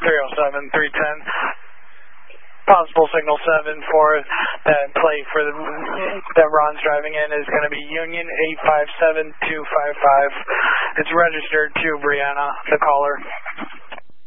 307, 310. Possible signal 7 for that plate for that Ron's driving in is going to be Union 857255. It's registered to Brianna, the caller.